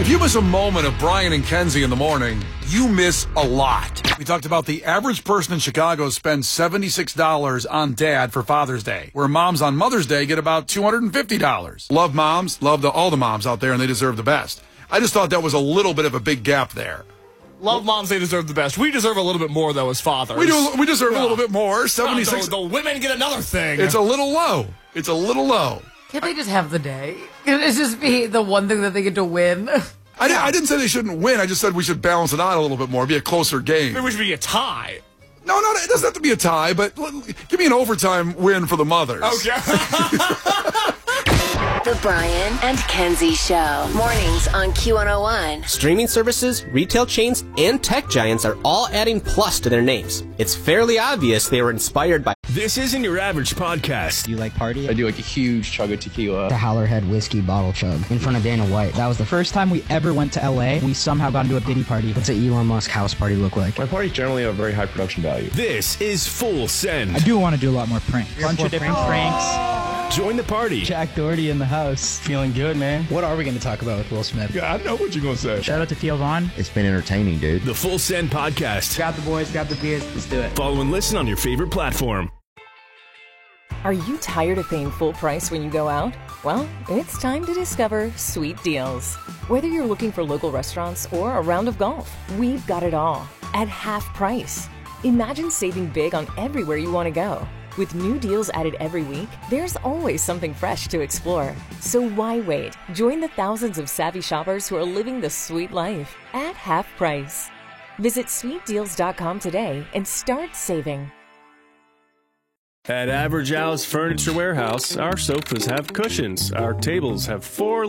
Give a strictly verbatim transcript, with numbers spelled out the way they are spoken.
If you miss a moment of Brian and Kenzie in the morning, you miss a lot. We talked about the average person in Chicago spends seventy-six dollars on dad for Father's Day, where moms on Mother's Day get about two hundred fifty dollars. Love moms, love the, all the moms out there, and they deserve the best. I just thought that was a little bit of a big gap there. Love moms, they deserve the best. We deserve a little bit more, though, as fathers. We do. We deserve yeah. a little bit more. seventy-six. No, the, the women get another thing. It's a little low. It's a little low. Can't they just have the day? Can it just be the one thing that they get to win? I, I didn't say they shouldn't win. I just said we should balance it out a little bit more, be a closer game. Maybe we should be a tie. No, no, it doesn't have to be a tie, but give me an overtime win for the mothers. Okay. The Brian and Kenzie Show. Mornings on Q one oh one. Streaming services, retail chains, and tech giants are all adding plus to their names. It's fairly obvious they were inspired by... This isn't your average podcast. Do you like party? I do like a huge chug of tequila. The Howlerhead whiskey bottle chug in front of Dana White. That was the first time we ever went to L A. We somehow got into a Diddy party. What's an Elon Musk house party look like? My parties generally have very high production value. This is Full Send. I do want to do a lot more pranks. Bunch of different pranks. Join the party. Jack Doherty in the house. Feeling good, man. What are we going to talk about with Will Smith? Yeah, I know what you're going to say. Shout out to Theo Vaughn. It's been entertaining, dude. The Full Send podcast. Grab the boys, grab the beers, let's do it. Follow and listen on your favorite platform. Are you tired of paying full price when you go out? Well, it's time to discover Sweet Deals. Whether you're looking for local restaurants or a round of golf, we've got it all at half price. Imagine saving big on everywhere you want to go. With new deals added every week, there's always something fresh to explore. So why wait? Join the thousands of savvy shoppers who are living the sweet life at half price. Visit sweet deals dot com today and start saving. At Average Al's Furniture Warehouse, our sofas have cushions, our tables have four